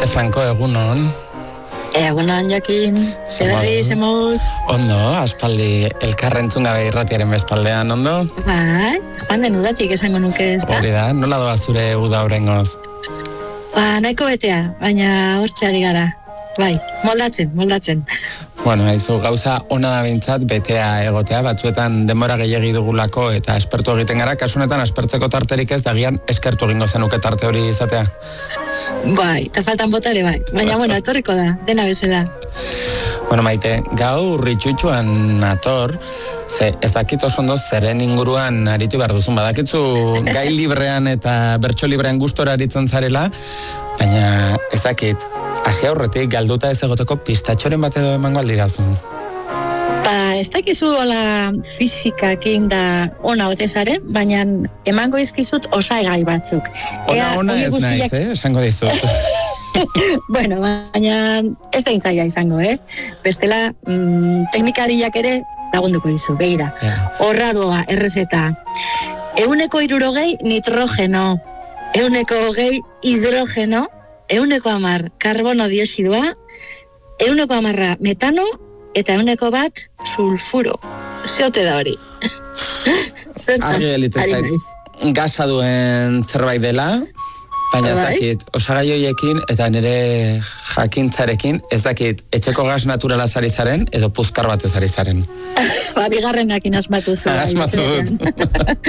Franco, egunon. Egunon, Jokin. Zerri, zemuz. Ondo, aspaldi elkarrentzun gabe irratiaren bestaldean, ondo? Bai, joan den udatik esango nuke ez da. Hori da, nola doa zure uda horrengoz? Nahiko betea, baina hortxeari gara. Bai, moldatzen. Bueno, haizu, gauza ona da bintzat, betea egotea, batzuetan denbora gehiagi dugulako eta espertu egiten gara, kasunetan aspertzeko tarterik ez, dagian eskertu egingo zenuke tarte hori izatea. Bai, eta faltan botare bai, baina bueno, etorriko da, dena bezala. Bueno, Maite, gaur itxutxuan ator, ze ez dakit oso ondo zeren inguruan aritu behar duzun, badakitzu gai librean eta bertso librean gustora aritzen zarela, baina ez dakit, hasi aurretik galduta ez egoteko pistatxoren bat edo emango aldidazun. Ez dakizu hola fizikakin da ona otezaren, baina emango izkizut osaigai batzuk. Ona ez naiz, esango dizut. Bueno, baina ez da intzaia izango, Bestela, teknikariak ere lagunduko dizu, begira. Horra doa, errezeta. 160 nitrogeno, 120 hidrogeno, 110 karbono dioxidua, 110 metano, eta 100 sulfuro. Zeote da hori. Argi elitzen zait, gasa duen zerbait dela, baina ez dakit, osagai horiekin eta nire jakintzarekin, ez dakit, etxeko gas naturala zari zaren, edo puzkar bat ezari zaren. Bigarrenakin asmatu zuen. Asmatu dut.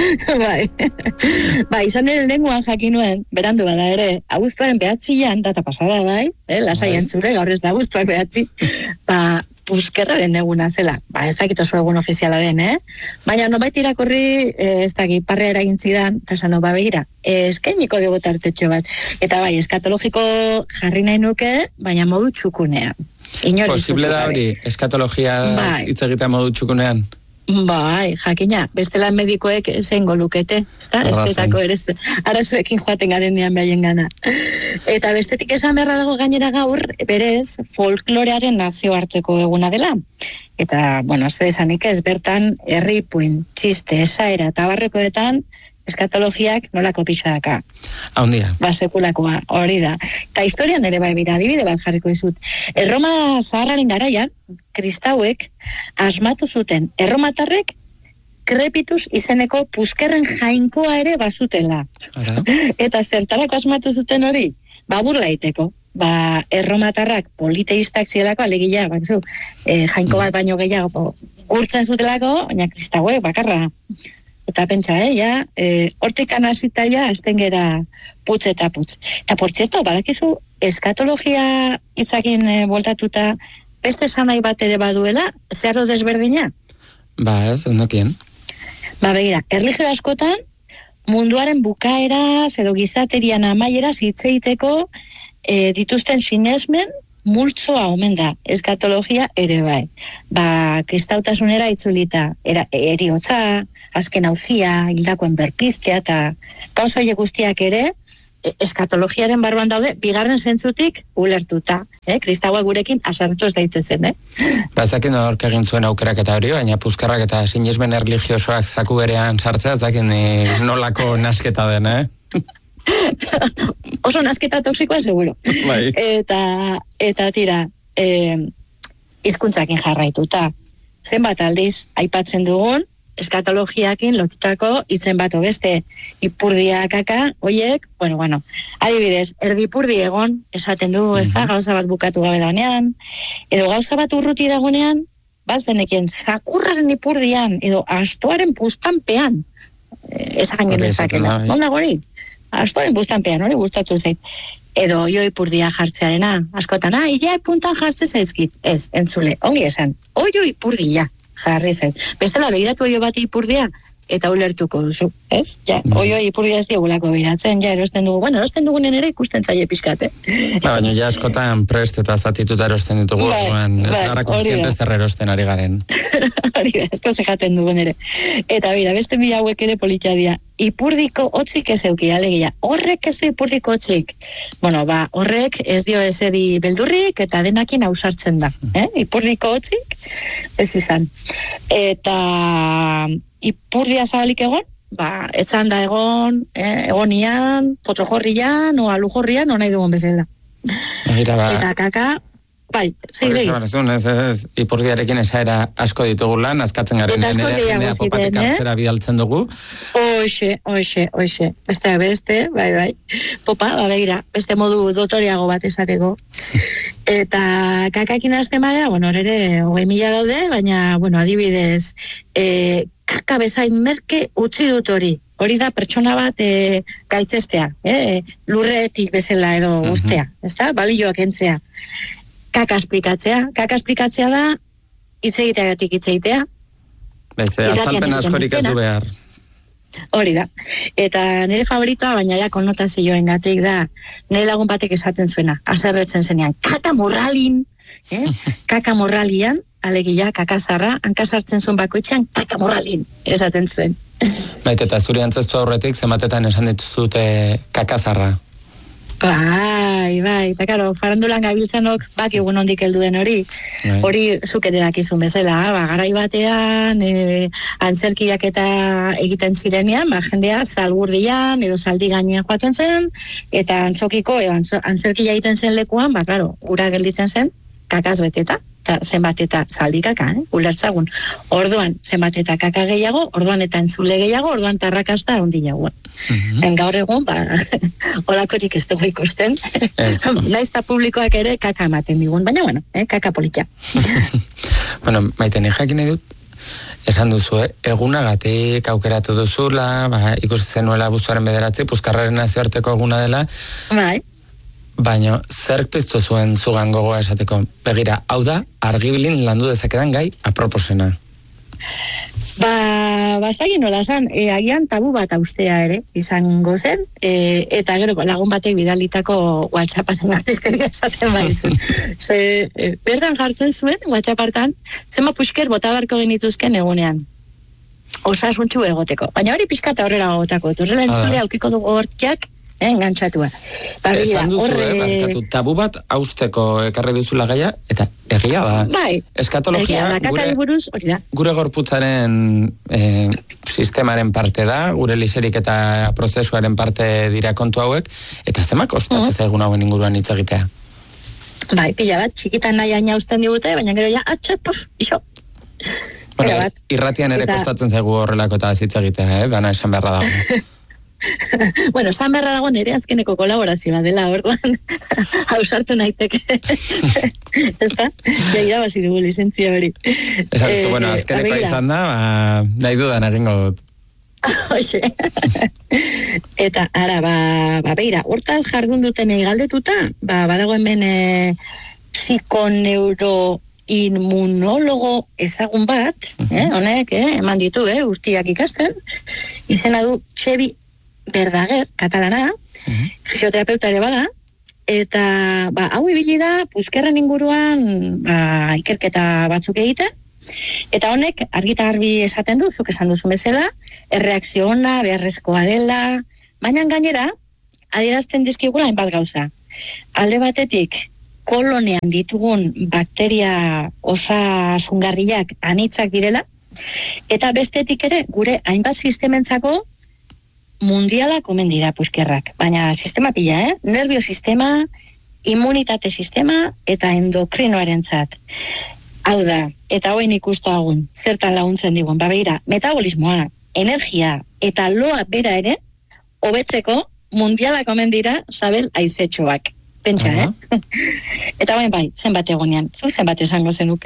Bai, izan ere lenguan jakin nuen, berandu bada ere, abuztuaren 9 data pasada, bai, lasai entzure, gaur ez da abuztuak 9, puzkerraren eguna zela. Ez dakit oso egun ofiziala den, Baina nobait irakurri, ez dakit, parrea eragin zidan, eta esan begira, eskainiko dugu tartetxo bat. Eta bai, eskatologiko jarri nahi nuke, baina modu txukunean. Posible da hori, eskatologia hitz egitea modu txukunean? Bai, jakina, bestela medikoek zengo lukete, estetako ere, arazoekin joaten garenean behaien gana. Eta bestetik esan beharra dago gainera gaur, berez, folklorearen nazioarteko eguna dela. Eta, bueno, ez esanik ez, bertan, herripuin, txiste, esaera eta barrekoetan, eskatologiak nolako pixua daka. Haundia. Sekulakoa, hori da. Eta historian ere bai bira, adibide bat jarriko dizut. Erroma zaharraren garaian, kristauek asmatu zuten, erromatarrek krepitus izeneko puzkerren jainkoa ere bazutela. Eta zertarako asmatu zuten hori? Burlaiteko. Erromatarrak politeistak zielako, alegia, jainko bat baino gehiago gurtzen zutelako, baina kristauek bakarra. Eta pentsa, hortik anazita azten gera putz eta putz. Eta, por cierto, badakizu, eskatologia itzakin voltatuta beste zanai bat ere baduela, zeharo desberdina? Ez, ondokien. Begira, erlijio askotan, munduaren bukaera, edo gizaterian amaiera zitzeiteko dituzten sinesmen, multzoa omen da, eskatologia ere bai. Kristautasunera itzulita, eriotza, azken hauzia, hildakoen berpiztea, eta gauza horiek guztiak ere, eskatologiaren barruan daude, bigarren zentzutik ulertuta. Kristauak gurekin asartu ez daitezen, Zakin hork egin zuen aukerak eta hori, baina puzkarrak eta sinesmen erlijiosoak zaku berean sartzea, zakin nolako nasketa den, Oso nasketa toksikoa, seguro. Eta tira, hizkuntzakin jarraituta. Zenbat aldiz, aipatzen dugun, eskatologiakin lotutako itzen bat beste ipurdiakaka, oiek, bueno, adibidez, erdipurdi egon, esaten dugu, ez da, gauza bat bukatu gabe dagoenean, edo gauza bat urruti dagoenean, bazenekien, zakurraren ipurdian, edo astoaren puztanpean, esan genezakela. Onda gori? Astoaren puztanpean, hori gustatu zait. Edo oio ipurdia jartzearena, askotan, ia puntan jartze zaizkit. Ez, entzule, ongi esan, oio ipurdia jarri zait. Bestela, begiratu oio bat ipurdia, eta ulertuko duzu, ez? Oio ipurdia ez diogulako behiratzen, erosten dugunen ere ikusten zaie pixkat, Baina, askotan prest eta zatituta erosten ditugu, ez gara konstiente zer erosten ari garen. Hori da, ez da zejaten dugun ere. Eta bera, beste mila hauek ere politia dira. Ipurdiko hotzik ez euki, alegia. Horrek ez du ipurdiko hotzik. Horrek ez dio ezeri beldurrik eta denakin ausartzen da. Ipurdiko hotzik ez izan. Eta ipurdia zabalik egon, etzan da egonian, potrojorrian, o alujorrian, o nahi dugun bezala. Egira, ba. Eta kaka, bai, segi. Ez, ipurdiarekin esaera asko ditugula, nazkatzen garen nire jendea popatik hartzera bidaltzen dugu. Oixe. Beste, bai. Popa, begira, beste modu dotoriago bat esateko. Eta kakakin hasten badea, horre 20.000 daude, baina, adibidez, kaka bezain merke utzi dut hori. Hori da pertsona bat gaitzestea, lurretik bezala edo ustea, ezta? Balioak entzea. Kaka esplikatzea da hitz egiteagatik hitz egitea. Beste, azalpen askorik ez du behar. Hori da. Eta nire favoritoa, baina ja konnotazioengatik da, nire lagun batek esaten zuena, haserretzen zenean, kaka morralin, kaka morralian, alegia, kakazarra, hankasartzen zuen bakoitzean, kaka morralin, esaten zuen. Baita, eta zuri antzestu aurretik, zenbatetan esan dituzute kakazarra. Bai, eta karo, farandulan gabiltzanok bakigun ondik heldu den hori. Hori zuketerak izun bezala, garai batean, antzerkiak eta egiten zirenean, jendea zalgurdian edo zaldi gainean joaten zen, eta antzokiko, antzerkia egiten zen lekuan, karo, ura gelditzen zen, kakaz beteta, eta zenbat eta zaldi kaka, ulertzagun. Orduan, zenbat eta kaka gehiago, orduan eta entzule gehiago, orduan tarrakasta ondiago. Gaur egun, olakorik ez dugu ikusten. Naizta publikoak ere kaka ematen digun, baina kaka politia. Maite, nik jakin edut, esan duzu, egunagatik aukeratu duzula, ikusi zenuela abuztuaren 9, Puzkarraren nazioarteko eguna dela. Bai. Baina, zer piztu zuen zugan gogoa esateko? Begira, hau da, argibilin landu dezakedan gai aproposena. Bastagin nola zan, agian tabu bat austea ere, izango zen, eta gero lagun batek bidalitako WhatsApp-aten artizkeria esaten baizun. Bertan jartzen zuen, WhatsApp-artan, zenba pusker botabarko genituzken egunean. Osasuntxu egoteko. Baina hori pixkata horrela gotako, horrela entzule aukiko dugu hortziak, engantzatuak. Esan duzu, tabu bat austeko ekarri duzula gaia, eta egia da. Bai. Eskatologia gure gorputzaren sistemaren parte da, gure liserik eta prozesuaren parte dira kontu hauek, eta zema kostatzen zaigun hauen inguruan hitz egitea? Bai, pila bat, txikitan nahi aina usten digute, baina gero ja, iso. Irratian ere kostatzen zaigu horrelako eta hitz egitea, dana esan beharra dago. Esan beharra dago nire azkeneko kolaborazioa dela, orduan, hausartu naiteke. Ezta? Ja irabazi dugu lizentzia hori. Azkeneko izan da, nahi dudan egingo dut. Oxe. Eta, ara, beira, hortaz jardun duten galdetuta, badago hemen psikoneuroinmunologo ezagun bat, honek, eman ditu, guztiak ikasten, izena du Txebi Berdager, katalana, fisioterapeuta ere bada, eta hau ibili da, Puzkerren inguruan ikerketa batzuk egiten, eta honek argita garbi esaten du, zuk esan duzu bezala, erreakzio ona, beharrezkoa dela, baina gainera, adierazten dizkigula hainbat gauza. Alde batetik, kolonean ditugun bakteria osasungarriak anitzak direla, eta bestetik ere, gure hainbat sistementzako mundiala komen dira Puzkerrak, baina sistema pila, nervio sistema, immunitate sistema eta endokrinoaren zat. Hau da, eta hoen ikustagun, zertan laguntzen digun, beira, metabolismoa, energia eta loa bera ere, hobetzeko mundiala komen dira Sabel Aizetxoak. Pentsa, Eta hoen bai, zenbat egonean, zuk zenbat esango zenuke?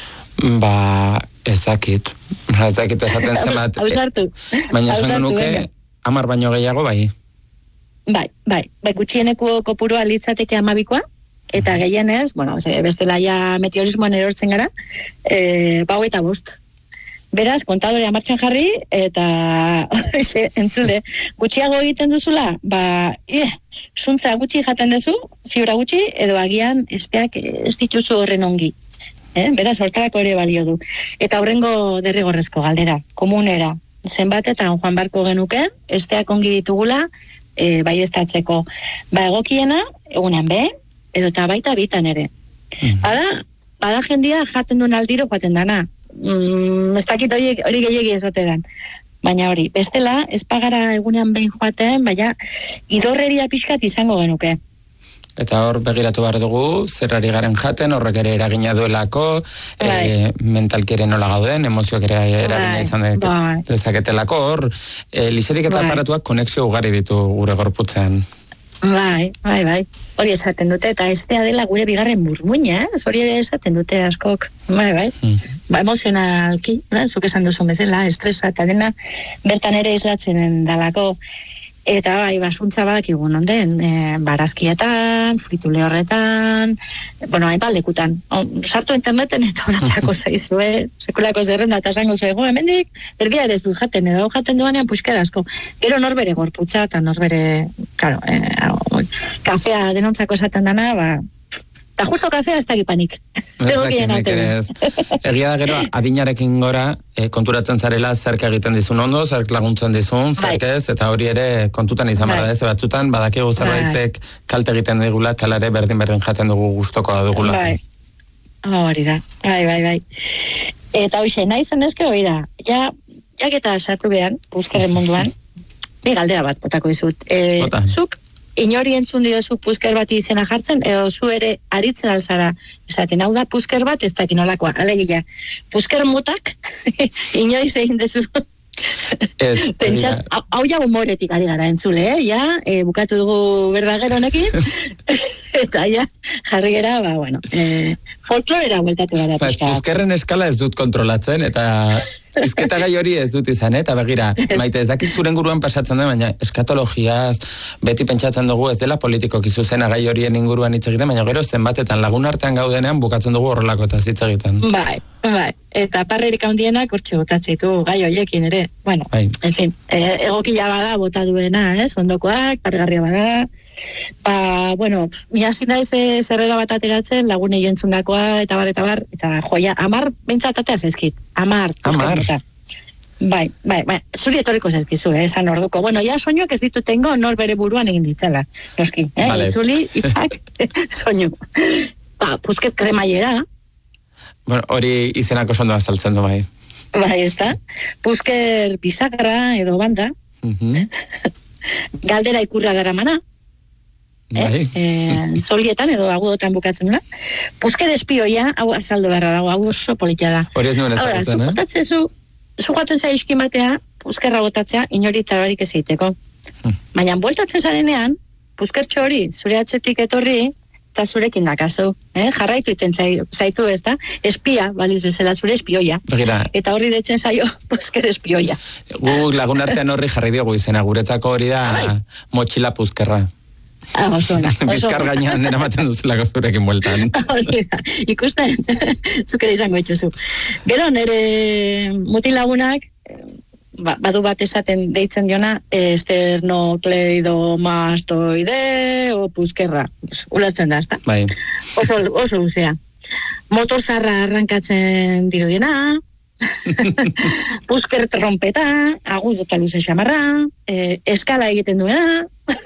Ezakit esaten zenbat. Hausartu. Baina esango nuke, 10 baino gehiago, bai. Bai, gutxieneko kopurua litzateke 12koa, eta gehienez, bestela ja meteorismoan erortzen gara, 25. Beraz, kontadorea martxan jarri, eta entzule, gutxiago egiten duzula, zuntza gutxi jaten duzu, fibra gutxi, edo agian espeak ez dituzu horren ongi. Beraz, hortarako ere balio du. Eta horrengo derrigorrezko galdera, komunera, zenbatetan joan barko genuke, esteak ongi ditugula, baiestatzeko. Egokiena, egunean edo eta baita bitan ere. Bada jendia jaten duen aldiro joaten dana. Ez dakit hori gehiagi ezotedan. Baina hori, bestela, ez pagara egunean behin joaten, baina idorreria pixkat izango genuke. Eta hor begiratu behar dugu, zerrari garen jaten, horrek ere eragina duelako, mentalki ere nola gauden, emozioak ere eragina izan dezaketelako, hor, liserik eta aparatuak konexio ugari ditu gure gorputzean. Bai. Hori esaten dute, eta estea dela gure bigarren murmuina, hori esaten dute askok. Bai. Emozionalki, zuk esan duzun bezala, estresa eta dena, bertan ere islatzen dalako. Eta basuntza badakigu nonden, barazkietan, fritule horretan, hainbat lekutan. Sartu interneten eta horatxako zaizue, sekulako zerrenda eta esango zuego, hemendik, erdia ere ez dut jaten, edo jaten duanean puskera asko. Gero norbere gorputza eta norbere, kafea denontzako esaten dana, eta justo kafea ez dakipanik. Egia da gero, adinarekin gora, konturatzen zarela zerk egiten dizun ondo, zerk laguntzen dizun, zerk ez, eta hori ere kontutan izan bada ez, batzutan, badakigu zerbaitek kalte egiten digula, talare berdin jaten dugu gustokoa dugula. Hori da, bai. Eta hoxe, nahi zen ezke hori da, jaketa sartu behan, Puskerren munduan, galdera bat botako dizut. Zuk, inori entzun diozu pusker bat izena jartzen, edo zu ere aritzen alzara, esaten, hau da pusker bat, ez dakin olakoa, alegia, pusker mutak, inoiz egin dezu. Hau ja humoretik ari gara entzule, bukatu dugu berdager honekin, eta jarri gara, folklorera bueltatu gara. Puskerren eskala ez dut kontrolatzen, eta izketa gai hori ez dut izan, eta begira, Maite, ez dakit zuren guruan pasatzen da, baina eskatologiaz, beti pentsatzen dugu ez dela politikoki zuzena gai horien inguruan hitz egiten, baina gero zenbatetan lagun artean gaudenean bukatzen dugu horrelako eta hitz egiten. Bai, eta parrerik handienak hortxe botatzitu gai horiekin ere, en fin, egokila bada bota duena, ondokoak, pargarria bada, ni hasi naiz zerrera bat ateratzen, lagunei entzundakoa, eta bar, eta joia, 10 bentsatatea zaizkit, 10. Bai, zuri etorriko zaizkizu, esan orduko. Soinuak ez ditu tengo, nor bere buruan egin ditzala, noski, itzuli, itzak, soinu. Pusket kremaiera. Hori izenako sondo azaltzen du, bai. Bai, ez da. Pusker bisagra edo banda. Galdera ikurra daramana. Solietan edo agudotan bukatzen da. Pusker espioia, hau azaldu beharra dago, hau oso politia da. Hori ez nuen ezagutzen, zu joaten zaizkin batea, puskerra botatzea, inori tabarik ez egiteko. Baina, bueltatzen zarenean, puskertxo hori, zure atzetik etorri, eta zurekin dakazu. Jarraitu iten zaitu ez da, espia, baliz bezala, zure espioia. Eta horri detzen zaio, pusker espioia. Gu lagun artean horri jarri diogu izena, guretzako hori da motxila puskerra. Bizkar gainean eramaten duzulako zurekin bueltan. Ikusten, zukera izango etxozu. Gero, nire mutilagunak, badu bat esaten deitzen diona, esternokleidomastoide o puskerra. Ulatzen da, ezta? Bai. Oso luzea. Motorzarra arrankatzen dirudiena, pusker trompeta, agudo eta luze xamarra, eskala egiten duena,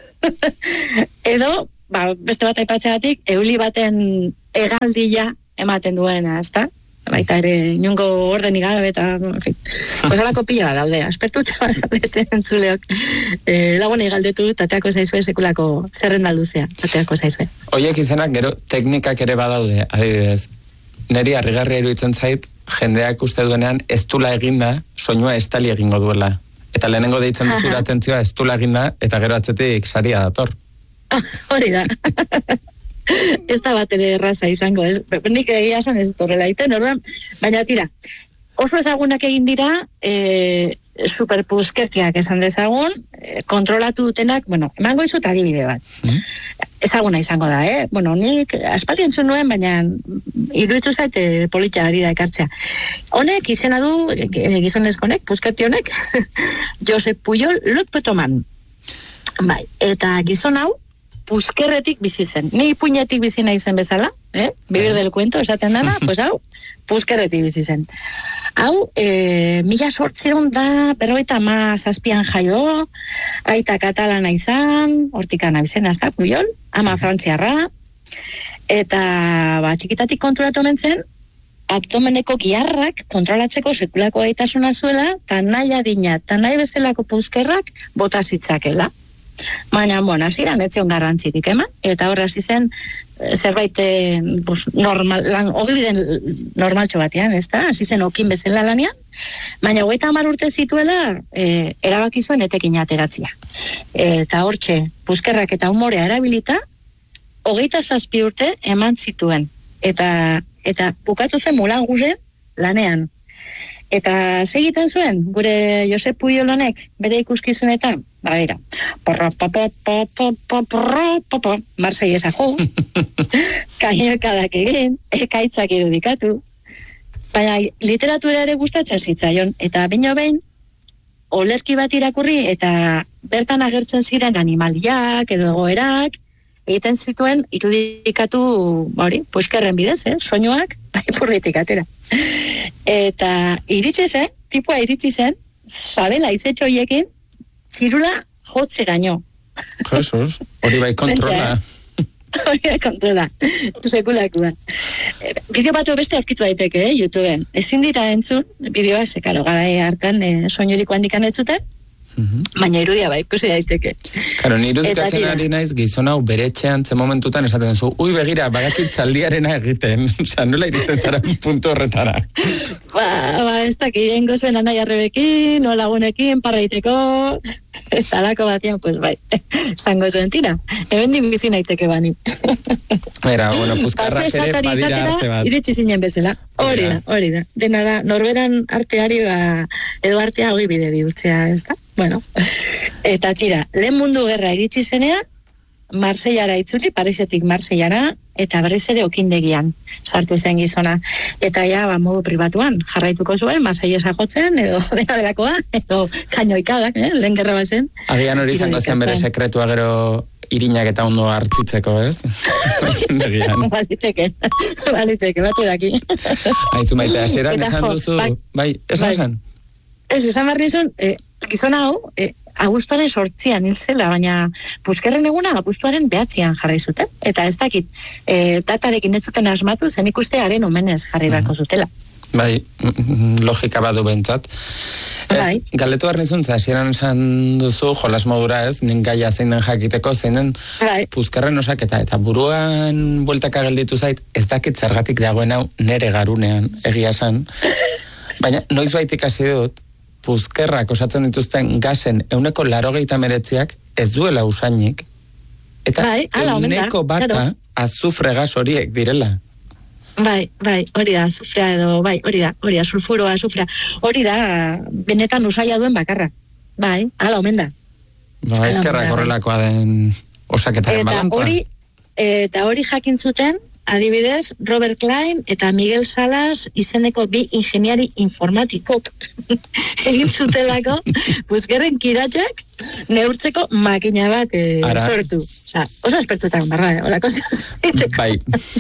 edo, beste bat aipatzeatik, euli baten hegaldia ematen duena, ezta? Baita ere, inungo orden igabe eta, osalako pila bat daude, aspertuta bazaleten entzuleok, lagunei galdetu, tateako zaizue sekulako zerrendalduzea, tateako zaizue. Oiek izenak gero teknikak ere badaude, adibidez, neri harrigarria iruditzen zait, jendeak uste duenean ez dula eginda, soinua estali egingo duela. Eta lehenengo deitzen duzura atentzioa ez dula eginda, eta gero atzetik saria dator. Hori da. Ez da bat ere erraza izango, nik egia esan ez dut horrela iten, baina tira, oso ezagunak egin dira, superpuskertiak esan dezagun, kontrolatu dutenak, emango izut adibide bat. Ezaguna izango da, nik aspaldi entzun nuen, baina iruditu zaite politia ari da ekartzea. Honek izena du, gizonezkonek, puskerti honek, Josep Pujol Lotpetoman. Bai, eta gizon hau, puskerretik bizi zen. Ni puñetik bizi nahi zen bezala, vivir del cuento, esaten dana, pues hau, puskerretik bizi zen. Hau, 1857 jaio, aita katalana izan, hortikan abizena, ez da, Pujol, ama frantziarra, eta txikitatik konturatu mentzen, abdomeneko giarrak kontrolatzeko sekulako gaitasuna zuela, eta nahi adina, eta nahi bezalako puskerrak bota zitzakela. Baina, bueno, hasieran ez zion garrantzirik eman, eta horra hasi zen zerbait ogibiden normaltxo batean, ez da? Hasi zen okin bezala lanean, baina 30 urte zituela erabaki zuen etekin ateratzia. Eta hortxe, puzkerrak eta humorea erabilita, 27 urte eman zituen. Eta bukatu zen Mulan Rouge lanean. Eta segiten zuen, gure Josep Pujolonek bere ikuskizunetan, bera, Marsellesa jo, kainoekadak egin, ekaitzak irudikatu, baina literatura ere gustatzen zitzaion, eta behin olerki bat irakurri, eta bertan agertzen ziren animaliak edo egoerak, egiten zituen irudikatu, puiskerren bidez, soinuak, ipurditik atera. Eta tipua iritsi zen, sabela izetxo hiekin, txirula jotze gaino. Jesus, hori bai kontrola. Hori bai kontrola, sekulakua. Bideo batu beste aurkitu daiteke, YouTubeen. Ezin dira entzun, bideoa, sekaro, garai hartan soinuriko handikan ez zuten, baina irudia bai, ikusi daiteke. Karo, ni irudikatzen ari naiz, gizon hau bere etxean ze momentutan esaten zu, ui begira, bagakit zaldiarena egiten, oza, nola iristen zara puntu horretara. Ez dakit, ingo zuen anai arrebekin, no lagunekin, parraiteko, eta lako batian, pues bai, zango zuen tira, eben bizi naiteke bani. Era, bueno, puzkarrak ere badira arte bat. Iritsi zinen bezala, hori da. Dena da, norberan arteari edo artea hori bide bihurtzea, ez da? Bueno, eta tira, lehen mundu gerra iritsi zenean, Marsellara itzuli, Parisetik Marsellara, eta berriz ere okindegian sartu zen gizona. Eta ja, modu pribatuan, jarraituko zuen, Marsellesa jotzen, edo dena delakoa, edo kainoikadak, lehen gerra bazen. Agian hori izango zen bere sekretua gero irinak eta ondo hartzitzeko, ez? Baliteke, batu daki. Haitzu maite, hasieran esan duzu, bai, esan? Ez, esan barrizun, gizona hau, abuztuaren 8an hil zela, baina puzkerren eguna abuztuaren 9an jarri zuten. Eta ez dakit, datarekin ez zuten asmatu, zen ikuste haren omenez jarri beharko zutela. Bai, logika badu bentsat. Galdetu behar nizun, hasieran esan duzu, jolas modura ez, nin gaia zein den jakiteko, zein den puzkerren osaketa, eta buruan bueltaka gelditu zait, ez dakit zergatik dagoen hau nere garunean egia esan, baina noiz baitik hasi dut, puzkerrak osatzen dituzten gasen 189 ez duela usainik, eta 100 bata azufre gas horiek direla. Bai, hori da, azufrea edo, hori da, sulfuroa, azufrea, hori da, benetan usaila duen bakarra. Bai, ala omen da. Eskerrak horrelakoa den osaketaren balantza. Eta hori jakin zuten, adibidez, Robert Klein eta Miguel Salas izeneko 2 ingeniari informatikok egin zutelako, puzkerren kiratxak neurtzeko makina bat sortu. Oso espertutan, barra, holako bai.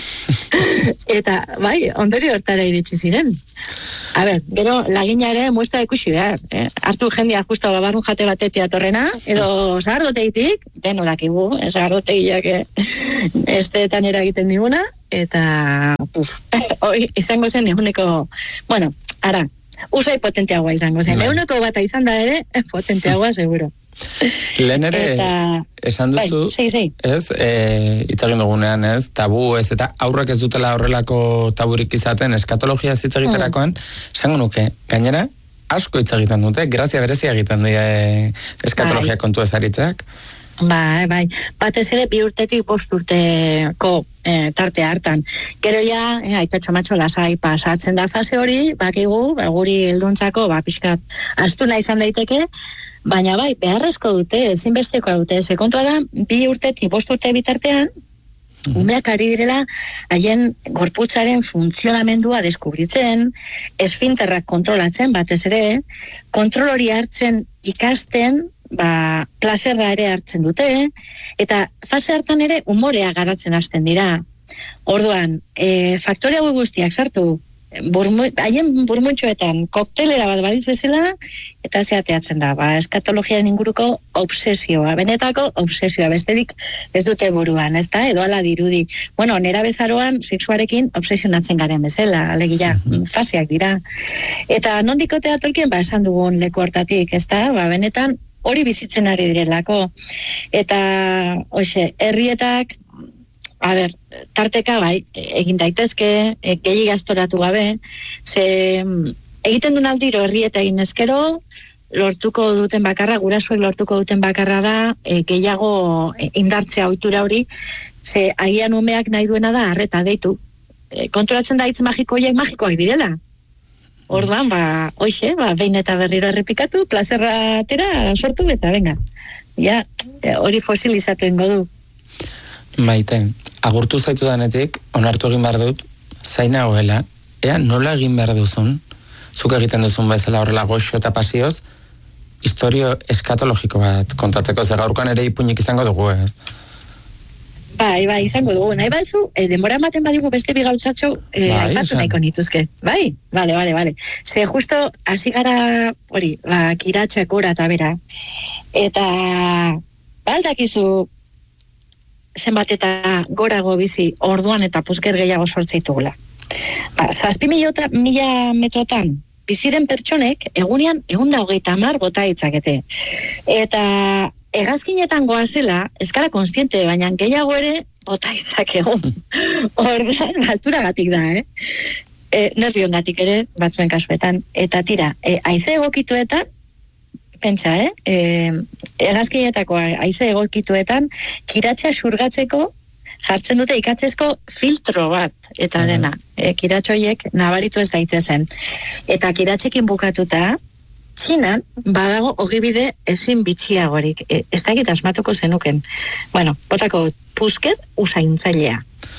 Eta, bai, ondorio hortara iritsi ziren. A ber, gero, lagina ere muestra ikusi behar. Hartu jendia justo babarrun jate batetia torrena, edo zahardoteitik, deno dakigu, zahardoteiak esteetan eragiten diguna, eta, izango zen eguneko, bueno, ara, usai potenteagoa izango zen. Eguneko bata izan da ere, potenteagoa, seguro. Lehen ere, esan duzu, ez, itzagin dugunean, ez, tabu, ez, eta aurrak ez dutela horrelako taburik izaten eskatologia hitz egiterakoan, esango nuke, gainera, asko hitz egiten dute, grazia berezia egiten die eskatologia kontu ezaritzak. Bai, batez ere 2 urtetik 5 urteko tarte hartan. Gero ja, aitatxo matxo lasai pasatzen da fase hori, bakigu, guri helduntzako, pixkat astuna izan daiteke, baina bai, beharrezko dute, ezinbestekoa dute, ze kontua da, 2 urtetik 5 urte bitartean, umeak ari direla, haien gorputzaren funtzionamendua deskubritzen, esfinterrak kontrolatzen, batez ere, kontrol hori hartzen ikasten, plazerra ere hartzen dute, eta fase hartan ere umorea garatzen hasten dira. Orduan, faktore hau guztiak sartu, haien burmuntxoetan koktelera bat balitz bezala, eta zeateatzen da, eskatologiaren inguruko obsesioa, benetako obsesioa, besterik ez dute buruan, ez da, edo ala dirudi. Bueno, nera bezaroan, sexuarekin obsesionatzen garen bezala, alegia, faseak dira. Eta nondikotea tolkien, esan dugun leku hortatik, ez da, benetan, hori bizitzen ari direlako. Eta, herrietak, tarteka bai, egin daitezke, gehi gaztoratu gabe, ze egiten duen aldiro herrieta egin ezkero, lortuko duten bakarra, gurasuek lortuko duten bakarra da, gehiago indartzea ohitura hori, ze agian umeak nahi duena da arreta deitu. Konturatzen da hitz magikoiek magikoak direla. Orduan, behin eta berriro errepikatu, plazerra atera sortu eta venga. Ja, hori fosilizatu ingo du. Maite, agurtu zaitu danetik, onartu egin behar dut, zainagoela, ea nola egin behar duzun, zuk egiten duzun bezala horrela goxo eta pasioz, historio eskatologiko bat kontatzeko, ze gaurkoan ere ipuinik izango dugu, ez? Bai, izango dugu. Nahi baizu, denbora ematen badigu beste bigauzatxo aipatu nahiko nituzke. Bai? Vale. Ze justo, hasi gara, kiratxak gora eta bera. Eta, baldakizu, zenbat eta gorago bizi orduan eta puzker gehiago sortzeitugula. 7.000 metrotan biziren pertsonek egunean 130 bota ditzakete. Eta hegazkinetan goazela, ez gara kontziente, baina gehiago ere bota ditzakegu. Orduan, alturagatik da, nerviongatik ere, batzuen kasuetan. Eta tira, haize egokituetan, pentsa, hegazkinetako haize egokituetan, kiratxa xurgatzeko jartzen dute ikatzezko filtro bat, eta dena, kiratxoiek nabaritu ez daitezen. Eta kiratxekin bukatuta, Txinan, badago ogibide ezin bitxiagorik. Ez dakit asmatuko zenuken. Bueno, botako puzket usaintzailea.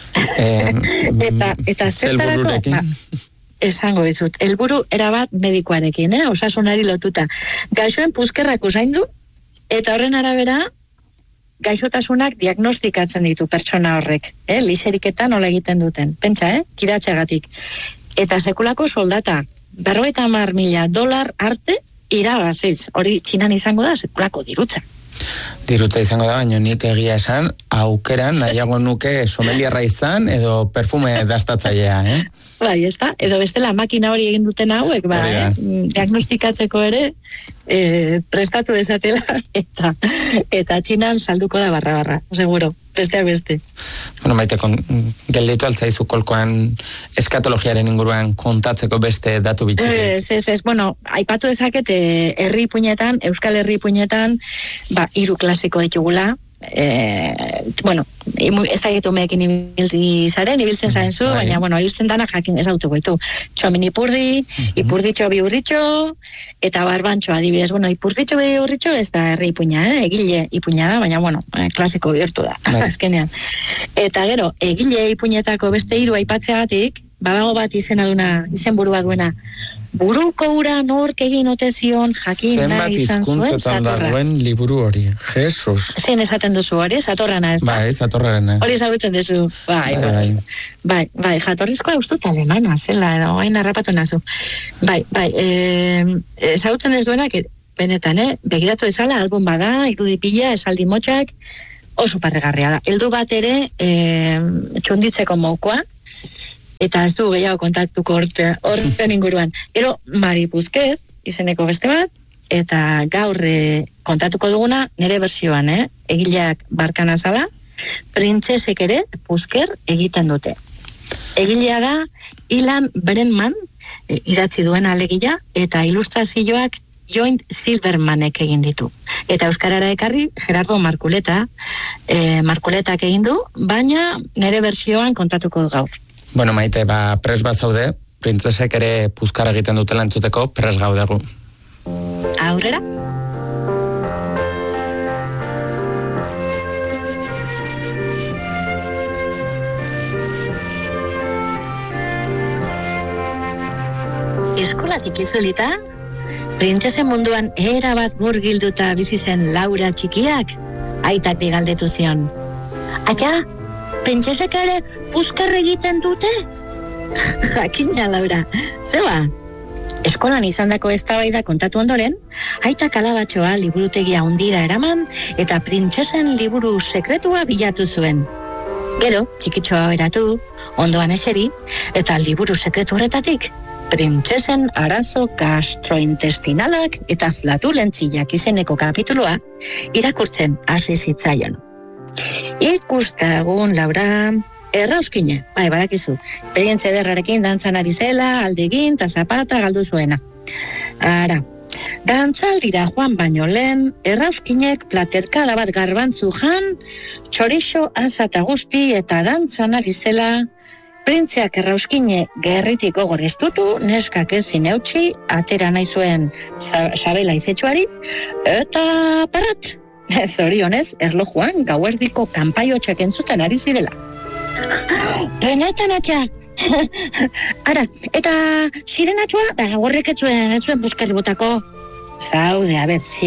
Eta zertarako, esango dizut, helburu erabat medikoarekin, osasunari lotuta. Gaixoen puzkerrak usaindu, eta horren arabera, gaixotasunak diagnostikatzen ditu pertsona horrek. Lixeriketan nola egiten duten. Pentsa, kiratxagatik. Eta sekulako soldata, $50,000 arte irabaziz. Hori Txinan izango da, sekulako dirutza. Dirutza izango da, baina nik egia esan, aukeran nahiago nuke someliarra izan edo perfume dastatzailea, Bai, ez da, edo bestela makina hori egin duten hauek, diagnostikatzeko ere prestatu desatela, eta Txinan salduko da barra, seguro, besteak beste. Bueno, Maite, gelditu altzaizu kolkoan eskatologiaren inguruan kontatzeko beste datu bitxik. Ez, bueno, aipatu dezaket herri ipuinetan, Euskal Herri ipuinetan, 3 klasiko ditugula, bueno, ez da gitu meekin ibiltzen zaren zu, baina, bueno, ibiltzen dana jakin ez autuko ditu. Txomin ipurdi, ipurditxo biurritxo, eta barbantxo adibidez. Bueno, ipurditxo biurritxo ez da herri ipuina, egile ipuina da, baina, bueno, klasiko bihurtu da, azkenean. Eta gero, egile ipuinetako beste 3 aipatzeagatik, badago bat izenburua duena, buruko ura nork egin ote zion jakin nahi izan zuen Zenbat hizkuntzetan dagoen liburu hori, Jesus. Zein esaten duzu hori, Zatorrana ez da? Bai, Zatorrana. Hori ezagutzen duzu. Bai, jatorrizkoa ustut alemana, zela, hain harrapatu nazu. Bai, ezagutzen ez duenak, benetan, begiratu ezala, album bada, irudipila, esaldi motxak, oso parregarria da. Heldu bat ere, txunditzeko mokoa, eta ez du gehiago kontatuko horren inguruan. Gero, Mari Puzkez, izeneko beste bat, eta gaur kontatuko duguna, nire bersioan, egileak barkana zala, printzesek ere Puzker egiten dute. Egilea da, Ilan Brenman, idatzi duen alegia, eta ilustrazioak Joint Silvermanek egin ditu. Eta euskarara ekarri, Gerardo Markuleta, Markuletak egin du, baina nire bersioan kontatuko gaur. Bueno, Maite, pres bat zaude, printzesek ere Puzkar egiten dutela entzuteko, pres gaudegu. Aurrera? Eskolatik izulita, printzesen munduan erabat murgilduta bizi zen Laura txikiak, aitak galdetu zion. Aia, pentsesek ere Puzkar egiten dute? Jakina, Laura. Zeba, eskolan izandako eztabaida kontatu ondoren, aitak alabatxoa liburutegia hundira eraman eta printzesen liburu sekretua bilatu zuen. Gero, txikitxoa eratu, ondoan eseri, eta liburu sekretu horretatik Printzesen arazo gastrointestinalak eta flatulentziak izeneko kapitulua irakurtzen hasi zitzaion. Ikustagun, Laura, errauskine, badakizu, perientze ederrarekin dantzan ari zela, aldegin, eta zapata galdu zuena. Ara, dantzaldira joan baino lehen, errauskinek platerkada bat garbantzu jan, txorixo azata guzti eta dantzan ari zela, printzeak errauskine gerritik gogoreztutu, neskak ezin eutxi, atera nahi zuen sabela izetxuari, eta parat, zorionez, erlojuan gauerdiko kanpaiotxak entzuten ari zirela. Benetan atxa! Ara, eta sirenatxoa, da horrek ez zuen buskarri botako. Zaude,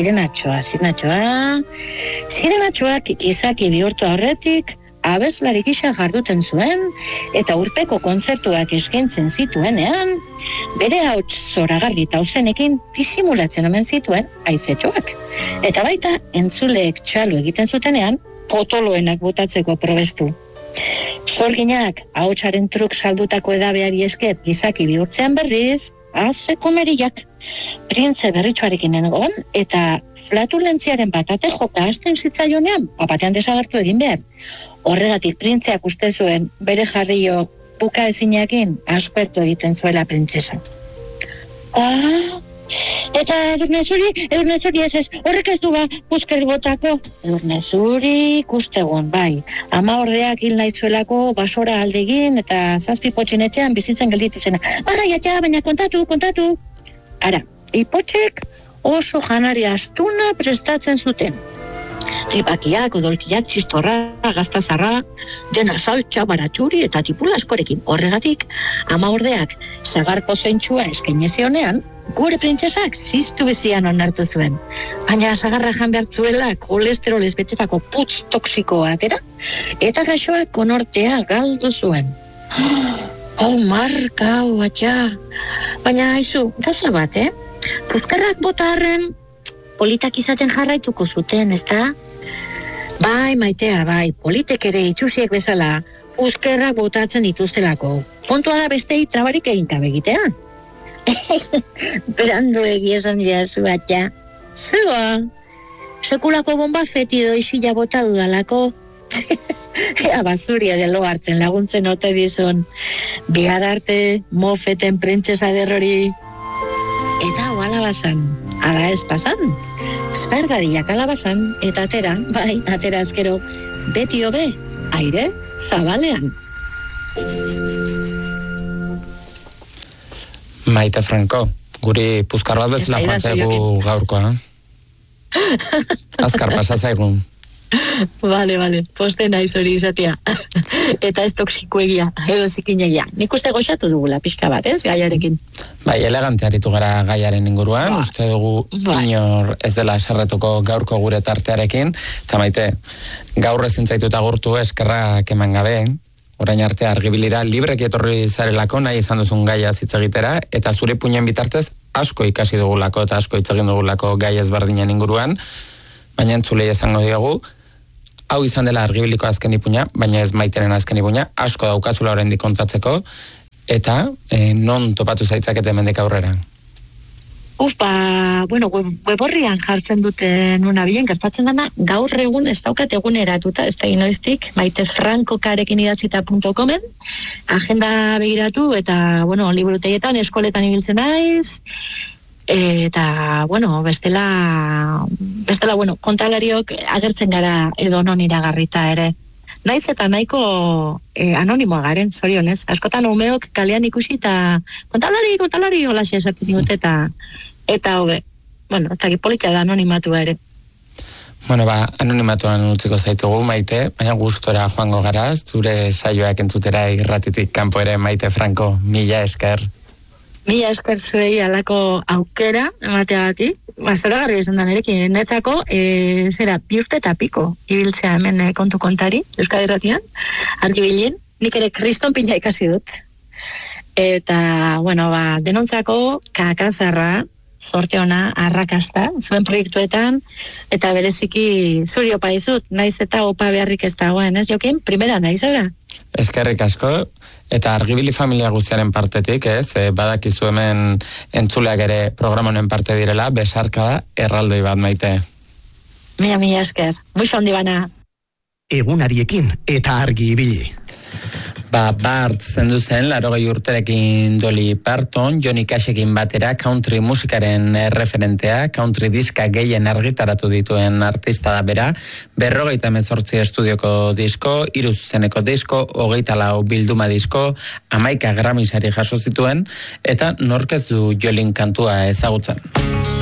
sirenatxoak izaki bihurtu aurretik, abeslari gisa jarduten zuen, eta urpeko kontzertuak eskaintzen zituenean, bere hauts zoragarri tauzenekin disimulatzen omen zituen haizetxoak. Eta baita, entzuleek txalo egiten zutenean, potoloenak botatzeko probestu. Sorginak, ahotsaren truk saldutako edabeari esker gizaki bihurtzean berriz, komeriak. Printze berritxoarekin egon, eta flatulentziaren batate joka hasten zitzaionean, batean desagertu egin behar. Horregatik printzeak uste zuen bere jarrio buka ezinakin aspertu egiten zuela printzesa. Eta edurnezuri ez, horrek ez du buskerri botako. Edurnezuri ikustegun, bai. Ama ordeak hil naitzuelako basora aldegin eta 7 potxen etxean bizitzen gelditu zena. Baina kontatu. Ara, ipotxek oso janari astuna prestatzen zuten. Tripakiak, odolkiak, txistorra, gaztazarra, dena saltxa, baratxuri eta tipula askorekin. Horregatik, ama ordeak zagarpo zentxua eskainezionean, gure printzesak ziztu bizian onartu zuen. Baina zagarra jan behartzuela kolesterolez betetako putz toksikoa atera, eta gaixoak konortea galdu zuen. Markau, atxa. Baina haizu, gauza bat, Puzkarrak bota harren, politak izaten jarraituko zuten, ezta? Bai, maitea, bai, politek ere itxusiek bezala, puzkerrak botatzen dituztelako. Kontua da bestei trabarik egin kabegitea. Berandu egiesan jazu, atxa. Zeba, sekulako bomba fetido isila bota dudalako. Ea basuria delo hartzen laguntzen ote dizun. Bihar arte, mofeten printzesa derrori. Eta oala basan, ala ez pasan. Zergadiak alabazan, eta atera azkero, beti hobe, aire zabalean. Maite Franco, guri puzkar bat bezala joan zaigu gaurkoa. Azkar pasa zaigu. Vale, posten naiz hori izatea. Eta ez toksikoegia, edo zikinegia. Nik uste goxatu dugula pixka bat, ez, gaiarekin. Bai, elegante aritu gara gaiaren inguruan, uste dugu inor ez dela eserretuko gaurko gure tartearekin, eta Maite, gaur ezin zaituta gurtu eskerrak eman gabe, orain arte argibilira libreki etorri zarelako nahi izan duzun gaia hitz egitera, eta zure puinen bitartez asko ikasi dugulako eta asko hitz egin dugulako gai ezberdinen inguruan, baina entzulei esango diogu, hau izan dela argibiliko azken ipuina, baina ez Maiteren azken ipuina, asko daukazula oraindik kontatzeko, eta non topatu zaitzakete hemendik aurrera? Web horrian jartzen duten una bien, gertatzen dana, gaur egun ez daukat eguneratuta, ez da inoiztik, maitefrankokarekin idatzita.comen, agenda begiratu, eta, liburutegietan, eskoletan ibiltzen naiz, eta, bestela, kontalariok agertzen gara edo non iragarrita ere. Naiz eta nahiko anonimoa garen, zorionez. Askotan umeok kalean ikusi eta kontalari holaxe esaten dut eta hobe. Eta politia da anonimatua ere. Anonimatuan utziko zaitugu, Maite, baina gustora joango gara, zure saioak entzutera irratitik kanpo ere, Maite Franco, mila esker. Mila esker zuei alako aukera, emateagatik. Zoragarri esan da nerekin, netzako, 2 urte eta piko, ibiltzea hemen kontu kontari, Euskadi Irratian, argibilin, nik ere kriston pila ikasi dut. Eta, denontzako kakazarra, sorte ona, arrakasta, zuen proiektuetan, eta bereziki zuri opa dizut, naiz eta opa beharrik ez dagoen, ez Jokin? Primera naiz, Eskerrik asko, eta Argibili familia guztiaren partetik, badakizu hemen entzuleak ere programonen parte direla, besarkada erraldoi bat, Maite. Mila esker, muixo handi bana. Egunariekin eta argi ibili. Bart zendu zen, 80 urterekin Dolly Parton, Johnny Cashekin batera country musikaren referentea, country diska gehien argitaratu dituen artista da bera, 58 estudioko disko, 3 zuzeneko disko, 24 bilduma disko, 11 Grammy sari jaso zituen, eta nork ez du Jolin kantua ezagutzen.